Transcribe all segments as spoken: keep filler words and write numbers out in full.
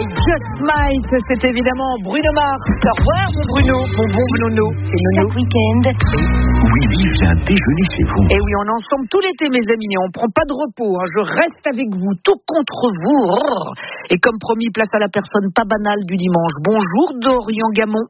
I Just Might, c'est évidemment Bruno Mars. Au revoir mon Bruno, mon bon Nono. Et Nono. Chaque week-end, Willy vient déjeuner chez vous. Et oui, on est ensemble tout l'été mes amis, et on prend pas de repos. Hein. Je reste avec vous, tout contre vous. Et comme promis, place à la personne pas banale du dimanche. Bonjour Dorian Gamon.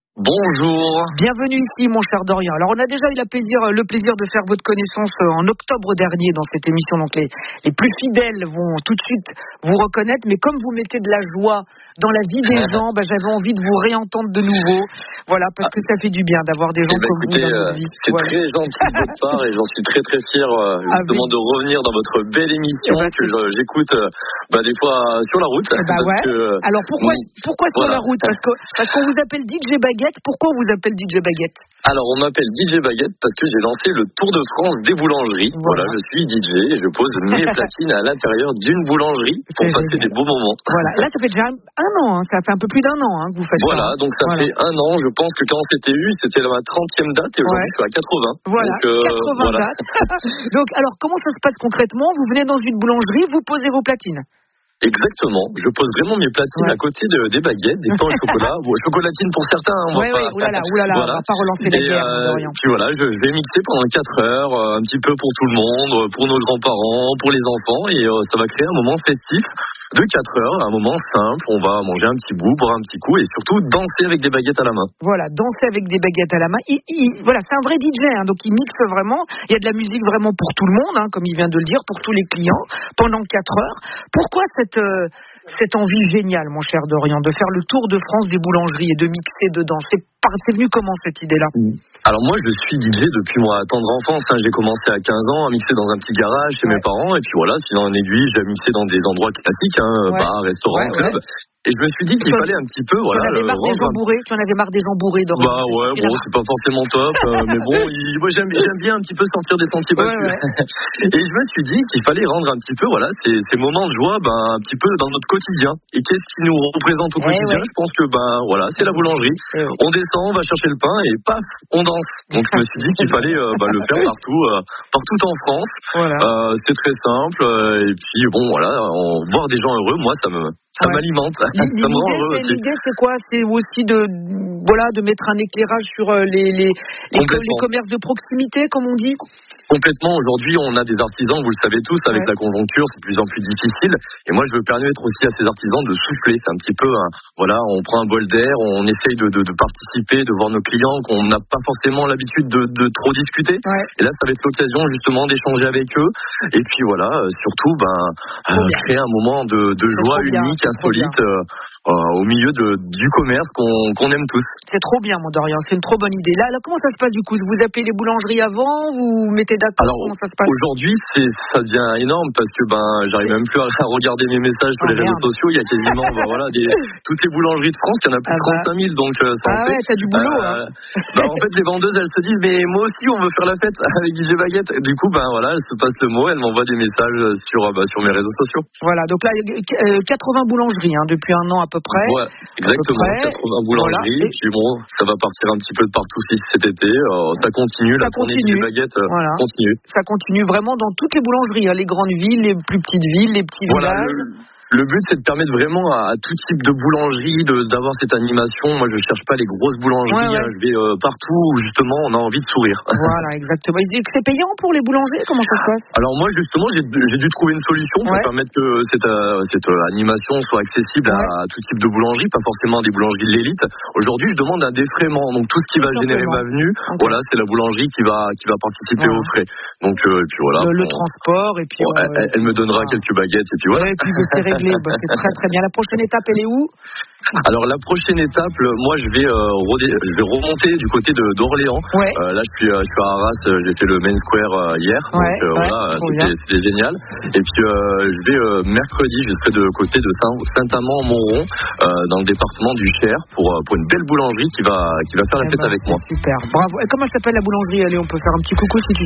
Bonjour. Bienvenue ici, mon cher Dorian. Alors, on a déjà eu la plaisir, le plaisir de faire votre connaissance en octobre dernier dans cette émission. Donc, les, les plus fidèles vont tout de suite vous reconnaître. Mais comme vous mettez de la joie dans la vie des gens, bah, j'avais envie de vous réentendre de nouveau. Voilà, parce que ça fait du bien d'avoir des gens eh ben, comme écoutez, vous dans notre vie. C'est voilà. très gentil de votre part et j'en suis très très fier euh, justement Avec... de revenir dans votre belle émission eh ben, que je, j'écoute euh, bah, des fois euh, sur la route. Eh ben, parce ouais. que, Alors pourquoi, pourquoi sur voilà. la route parce, que, parce qu'on vous appelle D J Baguette. Pourquoi on vous appelle D J Baguette? Alors on m'appelle D J Baguette parce que j'ai lancé le Tour de France des boulangeries. Voilà, voilà je suis D J et je pose mes platines à l'intérieur d'une boulangerie pour c'est passer génial. des beaux moments. Voilà, là ça fait déjà un an, hein. Ça fait un peu plus d'un an hein, que vous faites voilà, ça. Donc ça voilà. fait un an, je pense que quand on s'était eu, c'était ma trentième date et aujourd'hui ouais. je suis à quatre-vingts. Voilà, donc, euh, quatre-vingts voilà. dates. Donc alors comment ça se passe concrètement? Vous venez dans une boulangerie, vous posez vos platines? Exactement, je pose vraiment mes platines ouais. à côté de, des baguettes, des pains au chocolat, bon, chocolatine pour certains, on va ouais, pas. Oui, oulala, oulala, voilà. On va pas relancer la et, guerre, euh, Dorian. Puis voilà, je, je vais mixer pendant quatre heures, euh, un petit peu pour tout le monde, pour nos grands-parents, pour les enfants, et euh, ça va créer un moment festif de quatre heures, un moment simple. On va manger un petit bout, boire un petit coup, et surtout danser avec des baguettes à la main. Voilà, danser avec des baguettes à la main. Il, il, voilà, c'est un vrai D J, hein, donc il mixe vraiment. Il y a de la musique vraiment pour tout le monde, hein, comme il vient de le dire, pour tous les clients, pendant quatre heures. Pourquoi cette euh, cette envie géniale, mon cher Dorian, de faire le tour de France des boulangeries et de mixer dedans? C'est, c'est venu comment cette idée-là? Alors moi, je suis D J depuis ma tendre enfance. Hein. J'ai commencé à quinze ans à mixer dans un petit garage chez ouais. mes parents. Et puis voilà, sinon en aiguille, j'ai mixé dans des endroits classiques, hein, ouais. bar, restaurant, ouais, club. Ouais. Et je me suis dit qu'il fallait un petit peu, voilà. Tu en avais marre des gens bourrés, tu en avais marre des gens bourrés, Dorian. Bah ouais, bon, c'est pas forcément top, euh, mais bon, il, moi j'aime, j'aime bien un petit peu sortir des sentiers battus. Ouais, ouais. Et je me suis dit qu'il fallait rendre un petit peu, voilà, ces, ces moments de joie, ben un petit peu dans notre quotidien. Et qu'est-ce qui nous représente au quotidien? Ouais, ouais. Je pense que ben voilà, c'est la boulangerie. Ouais. On descend, on va chercher le pain et paf, on danse. Donc je me suis dit qu'il fallait euh, bah, le faire partout, euh, partout en France. Voilà. Euh, c'est très simple. Euh, et puis bon, voilà, on, voir des gens heureux, moi ça me Ça ouais. m'alimente. L'idée, ça me rend heureux c'est, l'idée, c'est quoi? C'est aussi de, voilà, de mettre un éclairage sur les, les, les, les commerces de proximité, comme on dit? Complètement. Aujourd'hui, on a des artisans, vous le savez tous, avec ouais. la conjoncture, c'est de plus en plus difficile. Et moi, je veux permettre aussi à ces artisans de souffler. C'est un petit peu, hein, voilà, on prend un bol d'air, on essaye de, de, de participer, de voir nos clients, qu'on n'a pas forcément l'habitude de, de trop discuter. Ouais. Et là, ça va être l'occasion, justement, d'échanger avec eux. Et puis, voilà, euh, surtout, ben, euh, créer un moment de, de joie unique, insolite, euh, euh, au milieu de, du commerce qu'on, qu'on aime tous. C'est trop bien, mon Dorian, c'est une trop bonne idée. Là, là, comment ça se passe du coup? Vous appelez les boulangeries avant, vous mettez d'accord? Alors, comment ça se passe? Aujourd'hui, c'est, ça devient énorme parce que ben, j'arrive même plus à, à regarder mes messages sur oh, les merde. réseaux sociaux. Il y a quasiment ben, voilà, des, toutes les boulangeries de France, il y en a plus de ah trente-cinq mille. Donc, euh, ça ah ouais, t'as du boulot. Euh, hein. ben, en fait, les vendeuses, elles se disent, mais moi aussi, on veut faire la fête avec D J Baguette. Et du coup, ben voilà, elles se passent le mot, elles m'envoient des messages sur, ben, sur mes réseaux sociaux. Voilà, donc là, euh, quatre-vingts boulangeries hein, depuis un an à peu près. Ouais, exactement, quatre-vingts boulangeries. Voilà. Et puis bon, ça va partir un petit peu de partout cet été. Euh, ça continue, ça la tournée D J Baguette euh, voilà. continue. Ça continue vraiment dans toutes les boulangeries, hein, les grandes villes, les plus petites villes, les petits voilà, villages. Le... Le but, c'est de permettre vraiment à, à tout type de boulangerie de, d'avoir cette animation. Moi, je cherche pas les grosses boulangeries. Ouais, ouais. Hein, je vais euh, partout où, justement, on a envie de sourire. Voilà, exactement. Il dit que c'est payant pour les boulangers? Comment ça se passe? Alors moi, justement, j'ai, j'ai dû trouver une solution pour ouais. permettre que cette, euh, cette euh, animation soit accessible ouais. à, à tout type de boulangerie, pas forcément des boulangeries de l'élite. Aujourd'hui, je demande un défraiement. Donc, tout ce qui va générer ma venue, okay. voilà, c'est la boulangerie qui va, qui va participer ouais. aux frais. Donc, euh, puis voilà. Le, le transport, et puis... Bon, euh, elle, elle me donnera voilà. quelques baguettes, et puis voilà. Ouais, et puis c'est réglé. Bah, c'est très, très bien. La prochaine étape, elle est où? Alors la prochaine étape, moi je vais euh, rodé, je vais remonter du côté de d'Orléans. Ouais. Euh, là je suis, euh, je suis à Arras, j'ai fait le Main Square euh, hier, ouais, donc euh, ouais, voilà, c'était, c'était génial. Et puis euh, je vais euh, mercredi, je serai de côté de Saint, Saint-Amand-Montron, euh, dans le département du Cher, pour pour une belle boulangerie qui va qui va faire la fête bah, avec moi. Super, bravo. Et comment s'appelle la boulangerie? Allez, on peut faire un petit coucou si tu t'en souviens.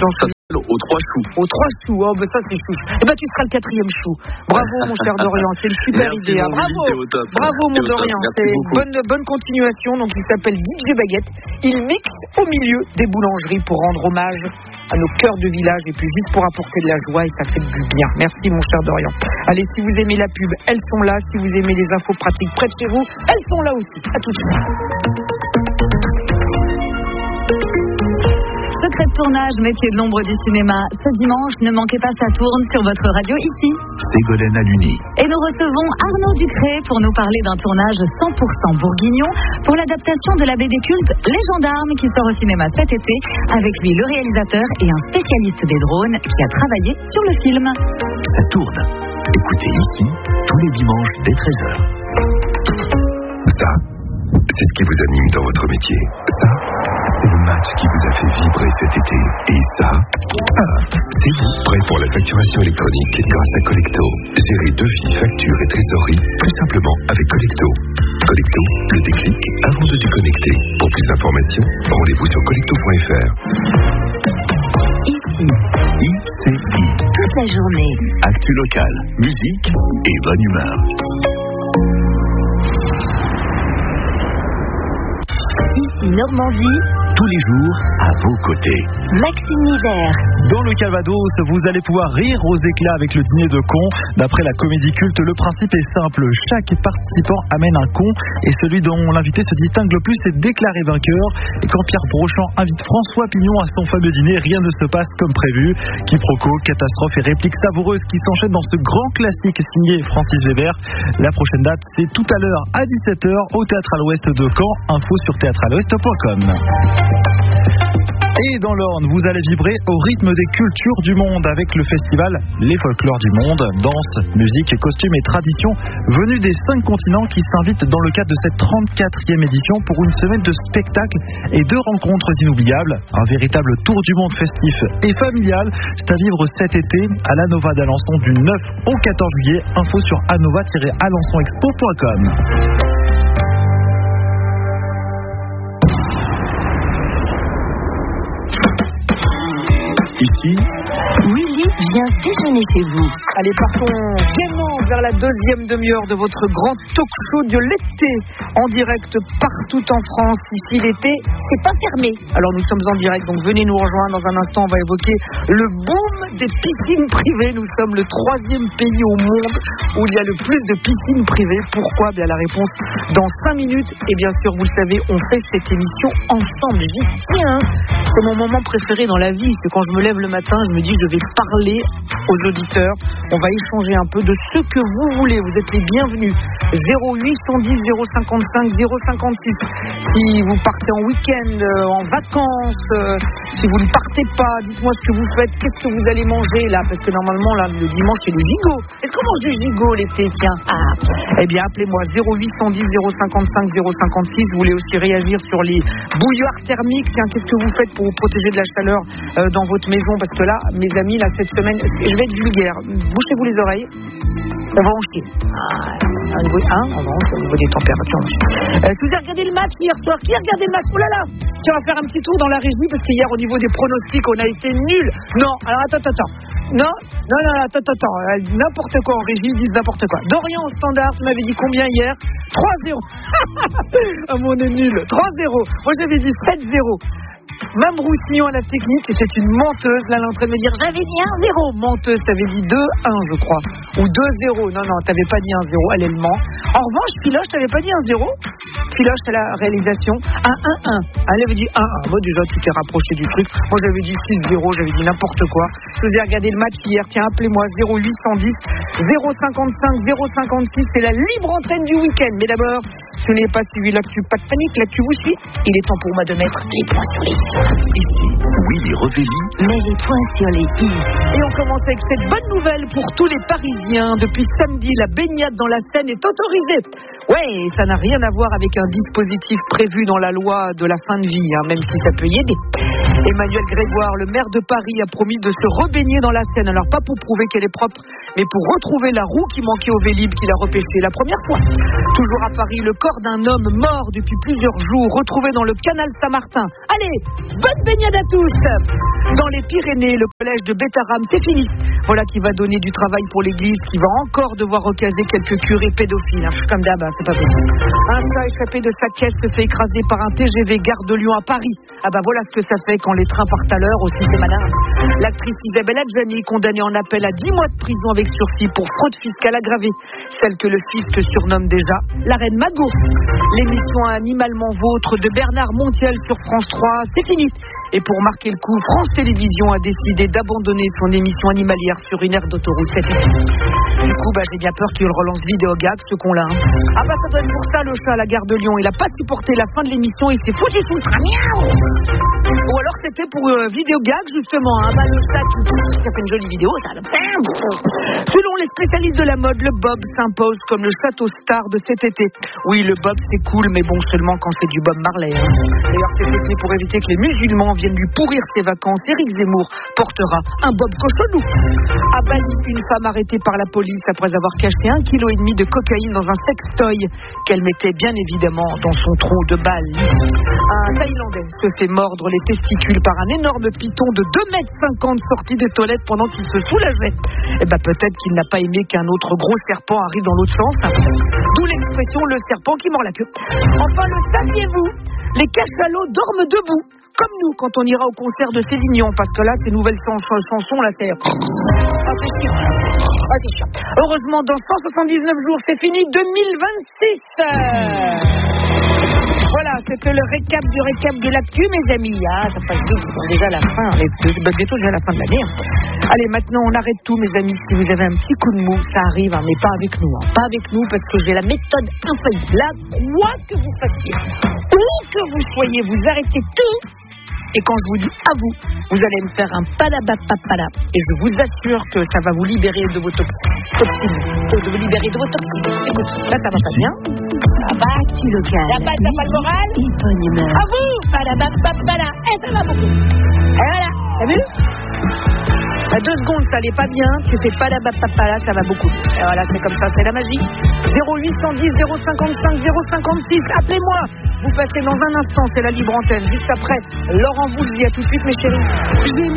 aux trois choux. Aux trois choux, oh, ben ça c'est chou. Eh ben tu seras le quatrième chou. Bravo mon cher Dorian, c'est une super Merci, idée. Hein. Bravo, bravo mon Dorian, c'est une bonne, bonne continuation. Donc il s'appelle D J Baguette. Il mixe au milieu des boulangeries pour rendre hommage à nos cœurs de village et puis juste pour apporter de la joie et ça fait du bien. Merci mon cher Dorian. Allez, si vous aimez la pub, elles sont là. Si vous aimez les infos pratiques près de chez vous, elles sont là aussi. À tout de suite. Secret de tournage, métier de l'ombre du cinéma. Ce dimanche, ne manquez pas, ça tourne sur votre radio ici. Ségolène Haluni. Et nous recevons Arnaud Ducré pour nous parler d'un tournage cent pour cent bourguignon pour l'adaptation de la B D culte Les Gendarmes qui sort au cinéma cet été. Avec lui, le réalisateur et un spécialiste des drones qui a travaillé sur le film. Ça tourne. Écoutez ici, tous les dimanches dès treize heures. Ça, c'est ce qui vous anime dans votre métier. Ça, c'est le match qui vous a fait vibrer cet été. Et ça, ah, c'est vous, prêt pour la facturation électronique grâce à Collecto. Gérez devis, factures et trésorerie plus simplement avec Collecto. Collecto, le déclic avant de déconnecter. Pour plus d'informations, rendez-vous sur collecto point f r. Ici, I C I. toute la journée. Actu locale, musique et bonne humeur. Ici, Normandie. Tous les jours, à vos côtés. Maxime Hiver. Dans le Calvados, vous allez pouvoir rire aux éclats avec le dîner de cons. D'après la comédie culte, le principe est simple. Chaque participant amène un con et celui dont l'invité se distingue le plus est déclaré vainqueur. Et quand Pierre Brochant invite François Pignon à son fameux dîner, rien ne se passe comme prévu. Quiproquo, catastrophe et répliques savoureuses qui s'enchaînent dans ce grand classique signé Francis Weber. La prochaine date, c'est tout à l'heure à dix-sept heures au Théâtre à l'Ouest de Caen. Info sur théâtre à l'ouest point com. Et dans l'Orne, vous allez vibrer au rythme des cultures du monde avec le festival Les Folklores du Monde. Danse, musique, costumes et traditions venus des cinq continents qui s'invitent dans le cadre de cette trente-quatrième édition pour une semaine de spectacles et de rencontres inoubliables. Un véritable tour du monde festif et familial. C'est à vivre cet été à l'Anova d'Alençon du neuf au quatorze juillet. Info sur anova tiret alençon expo point com. Ici, Willy vient déjeuner chez vous. Allez, partons gaiement vers la deuxième demi-heure de votre grand talk show de l'été, en direct partout en France. Ici, l'été, c'est pas fermé. Alors, nous sommes en direct, donc venez nous rejoindre. Dans un instant, on va évoquer le boom des piscines privées. Nous sommes le troisième pays au monde où il y a le plus de piscines privées. Pourquoi ? Bien, la réponse dans cinq minutes. Et bien sûr, vous le savez, on fait cette émission ensemble. Je dis, tiens, c'est mon moment préféré dans la vie. C'est quand je me lève le matin, je me dis, je vais parler aux auditeurs. On va échanger un peu de ce que vous voulez. Vous êtes les bienvenus. zéro huit cent dix zéro cinquante-cinq zéro cinquante-six. Si vous partez en week-end, euh, en vacances, euh, si vous ne partez pas, dites-moi ce que vous faites. Qu'est-ce que vous allez manger là ? Parce que normalement, là, le dimanche, c'est le gigot. Est-ce qu'on mange du gigot l'été ? Tiens. Ah. Eh bien, appelez-moi zéro huit cent dix zéro cinquante-cinq zéro cinquante-six. Vous voulez aussi réagir sur les bouilloires thermiques. Tiens, qu'est-ce que vous faites pour vous protéger de la chaleur euh, dans votre maison ? Parce que là, mes amis, là, cette semaine, je vais être vulgaire. Bouchez-vous les oreilles. On va en chier. Ah, un niveau, hein, on va en chier au niveau des températures. Euh, si vous avez regardé le match hier soir, qui a regardé le match ? Oh là là ! Tiens, on va faire un petit tour dans la régie parce qu'hier, au niveau des pronostics, on a été nuls. Non, alors attends, attends, attends. Non, non, non, attends, attends, attends. N'importe quoi en régie, ils disent n'importe quoi. Dorian au standard, tu m'avais dit combien hier ? trois zéro. Ah, mon est nul. trois zéro. Moi, j'avais dit sept zéro. Mme Roussillon à la technique, et c'est une menteuse. Là, elle est en train de me dire, j'avais dit un zéro. Menteuse, t'avais dit deux un, je crois. Ou deux zéro. Non, non, t'avais pas dit un zéro. Elle, elle ment. En revanche, Philoche, t'avais pas dit un zéro. Philoche, à la réalisation, un un un. Elle avait dit un un. Moi, déjà, tu t'es rapproché du truc. Moi, j'avais dit six zéro. J'avais dit n'importe quoi. Si vous avez regardé le match hier, tiens, appelez-moi zéro huit cent dix zéro cinquante-cinq zéro cinquante-six. C'est la libre antenne du week-end. Mais d'abord, si vous n'avez pas suivi l'actu, pas de panique. L'actu vous suit. Il est temps pour moi de mettre les points sur les i. ici, Willy Revelli. Mets les points sur les i. Et on commence avec cette bonne nouvelle pour tous les Parisiens. Depuis samedi, la baignade dans la Seine est autorisée. Ouais, ça n'a rien à voir avec un dispositif prévu dans la loi de la fin de vie, hein, même si ça peut y aider. Emmanuel Grégoire, le maire de Paris, a promis de se rebaigner dans la Seine. Alors pas pour prouver qu'elle est propre, mais pour retrouver la roue qui manquait au Vélib qu'il a repêché la première fois. Toujours à Paris, le corps d'un homme mort depuis plusieurs jours, retrouvé dans le canal Saint-Martin. Allez, bonne baignade à tous. Dans les Pyrénées, le collège de Bétaram, c'est fini. Voilà qui va donner du travail pour l'église, qui va encore devoir recaser quelques curés pédophiles. Hein. Comme d'hab, c'est pas possible. Un chat échappé de sa caisse se fait écraser par un T G V gare de Lyon à Paris. Ah bah voilà ce que ça fait quand les trains partent à l'heure, aussi c'est malin. L'actrice Isabelle Adjani, condamnée en appel à dix mois de prison avec sursis pour fraude fiscale aggravée. Celle que le fisc surnomme déjà la reine Magot. L'émission Animalement Vôtre de Bernard Montiel sur France trois, c'est fini. Et pour marquer le coup, France Télévisions a décidé d'abandonner son émission animalière sur une aire d'autoroute cet été. Du coup, bah, j'ai bien peur qu'il relance Vidéogag, ce con-là. Hein. Ah bah ça doit être pour ça, le chat à la gare de Lyon. Il a pas supporté la fin de l'émission, il s'est foutu sous le train. Ou alors c'était pour euh, Vidéogag, justement. Hein. Bah, le chat qui ça fait une jolie vidéo, ça. Selon les spécialistes de la mode, le bob s'impose comme le château star de cet été. Oui, le bob c'est cool, mais bon, seulement quand c'est du Bob Marley. Hein. D'ailleurs, cet été, pour éviter que les musulmans viennent lui pourrir ses vacances, Éric Zemmour portera un bob cochonou. À Bali, une femme arrêtée par la police après avoir caché un kilo et demi de cocaïne dans un sextoy qu'elle mettait bien évidemment dans son trou de balle. Un Thaïlandais se fait mordre les testicules par un énorme python de deux mètres cinquante sorti des toilettes pendant qu'il se soulageait. Eh ben peut-être qu'il n'a pas aimé qu'un autre gros serpent arrive dans l'autre sens. D'où l'expression le serpent qui mord la queue. Enfin, le saviez-vous ? Les cachalots dorment debout, comme nous quand on ira au concert de Céline Dion, parce que là, ces nouvelles chansons, là, c'est... Ah, c'est chiant. Ah, c'est chiant. Heureusement, dans cent soixante-dix-neuf jours, c'est fini, deux mille vingt-six. Voilà, c'était le récap du récap de l'actu, mes amis. Ah, ça passe vite, c'est déjà la fin. Bientôt, déjà la fin de l'année. Allez, maintenant, on arrête tout, mes amis. Si vous avez un petit coup de mou, ça arrive, hein, mais pas avec nous. Hein. Pas avec nous, parce que j'ai la méthode infaillible. Là, quoi que vous fassiez, où que vous soyez, vous arrêtez tout. Et quand je vous dis à vous, vous allez me faire un palabapapala. Et je vous assure que ça va vous libérer de vos toxines. De vous libérer de vos toxines. Écoute, là, ça va pas bien. Ça va, tu local. La base, t'as pas le moral. Une bonne humeur. À vous, palabapapala. Et ça va beaucoup. Et voilà, t'as vu? À deux secondes, ça allait pas bien. Tu fais palabapapala, ça va beaucoup. Et voilà, c'est comme ça, c'est la magie. zéro huit un zéro zéro cinquante-cinq zéro cinquante-six. Appelez-moi. Vous passez dans un instant, c'est la libre antenne. Juste après, Laurent Voulzy. À tout de suite, mes chéris.